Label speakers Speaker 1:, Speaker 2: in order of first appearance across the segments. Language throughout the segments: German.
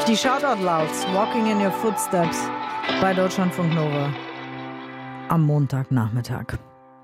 Speaker 1: Die Shoutout Louds, Walking in Your Footsteps bei Deutschlandfunk Nova am Montagnachmittag.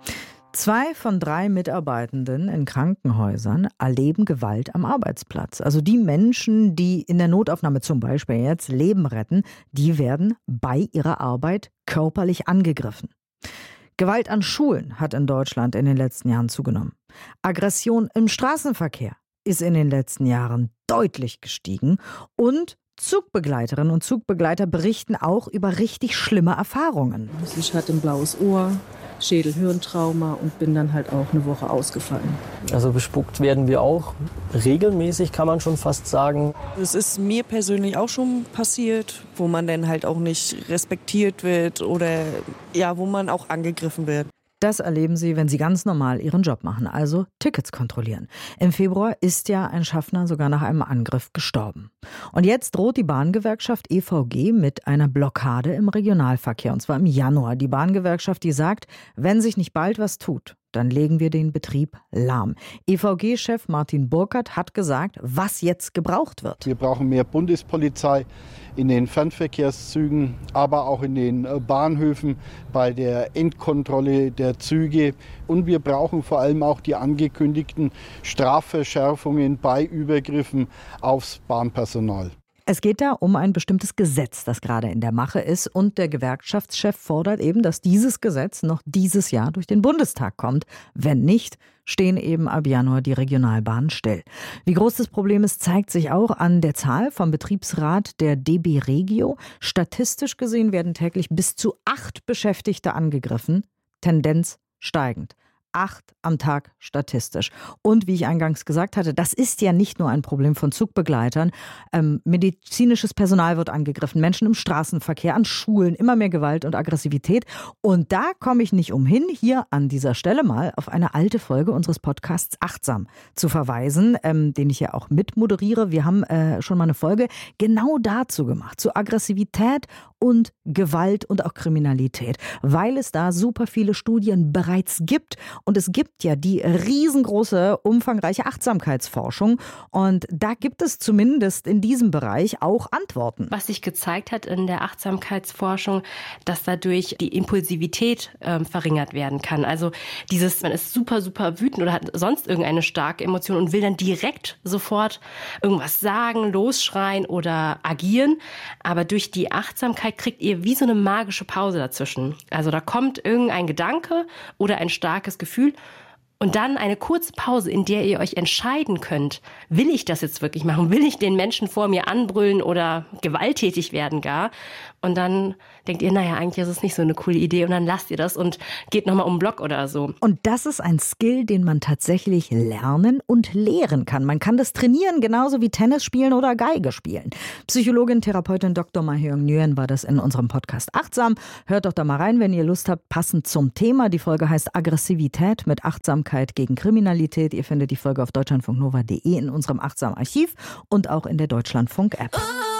Speaker 1: 2 von 3 Mitarbeitenden in Krankenhäusern erleben Gewalt am Arbeitsplatz. Also die Menschen, die in der Notaufnahme zum Beispiel jetzt Leben retten, die werden bei ihrer Arbeit körperlich angegriffen. Gewalt an Schulen hat in Deutschland in den letzten Jahren zugenommen. Aggression im Straßenverkehr ist in den letzten Jahren deutlich gestiegen und Zugbegleiterinnen und Zugbegleiter berichten auch über richtig schlimme Erfahrungen.
Speaker 2: Ich hatte ein blaues Ohr, Schädel-Hirntrauma und bin dann halt auch eine Woche ausgefallen.
Speaker 3: Also bespuckt werden wir auch regelmäßig, kann man schon fast sagen.
Speaker 4: Es ist mir persönlich auch schon passiert, wo man dann halt auch nicht respektiert wird oder ja, wo man auch angegriffen wird.
Speaker 1: Das erleben sie, wenn sie ganz normal ihren Job machen, also Tickets kontrollieren. Im Februar ist ja ein Schaffner sogar nach einem Angriff gestorben. Und jetzt droht die Bahngewerkschaft EVG mit einer Blockade im Regionalverkehr, und zwar im Januar. Die Bahngewerkschaft, die sagt, wenn sich nicht bald was tut, dann legen wir den Betrieb lahm. EVG-Chef Martin Burkhardt hat gesagt, was jetzt gebraucht wird.
Speaker 5: Wir brauchen mehr Bundespolizei in den Fernverkehrszügen, aber auch in den Bahnhöfen bei der Endkontrolle der Züge. Und wir brauchen vor allem auch die angekündigten Strafverschärfungen bei Übergriffen aufs Bahnpersonal.
Speaker 1: Es geht da um ein bestimmtes Gesetz, das gerade in der Mache ist. Und der Gewerkschaftschef fordert eben, dass dieses Gesetz noch dieses Jahr durch den Bundestag kommt. Wenn nicht, stehen eben ab Januar die Regionalbahnen still. Wie groß das Problem ist, zeigt sich auch an der Zahl vom Betriebsrat der DB Regio. Statistisch gesehen werden täglich bis zu 8 Beschäftigte angegriffen. Tendenz steigend. 8 am Tag statistisch. Und wie ich eingangs gesagt hatte, das ist ja nicht nur ein Problem von Zugbegleitern. Medizinisches Personal wird angegriffen, Menschen im Straßenverkehr, an Schulen, immer mehr Gewalt und Aggressivität. Und da komme ich nicht umhin, hier an dieser Stelle mal auf eine alte Folge unseres Podcasts Achtsam zu verweisen, den ich ja auch mitmoderiere. Wir haben schon mal eine Folge genau dazu gemacht, zu Aggressivität und Gewalt und auch Kriminalität, weil es da super viele Studien bereits gibt. Und es gibt ja die riesengroße, umfangreiche Achtsamkeitsforschung. Und da gibt es zumindest in diesem Bereich auch Antworten.
Speaker 6: Was sich gezeigt hat in der Achtsamkeitsforschung, dass dadurch die Impulsivität verringert werden kann. Also man ist super, super wütend oder hat sonst irgendeine starke Emotion und will dann direkt sofort irgendwas sagen, losschreien oder agieren. Aber durch die Achtsamkeit kriegt ihr wie so eine magische Pause dazwischen. Also da kommt irgendein Gedanke oder ein starkes Gefühl und dann eine kurze Pause, in der ihr euch entscheiden könnt, will ich das jetzt wirklich machen? Will ich den Menschen vor mir anbrüllen oder gewalttätig werden gar? Und dann denkt ihr, naja, eigentlich ist es nicht so eine coole Idee und dann lasst ihr das und geht nochmal um den Block oder so.
Speaker 1: Und das ist ein Skill, den man tatsächlich lernen und lehren kann. Man kann das trainieren, genauso wie Tennis spielen oder Geige spielen. Psychologin, Therapeutin Dr. Ma-Hyung Nguyen war das in unserem Podcast Achtsam. Hört doch da mal rein, wenn ihr Lust habt, passend zum Thema. Die Folge heißt Aggressivität mit Achtsamkeit gegen Kriminalität. Ihr findet die Folge auf deutschlandfunknova.de in unserem Achtsam-Archiv und auch in der Deutschlandfunk-App.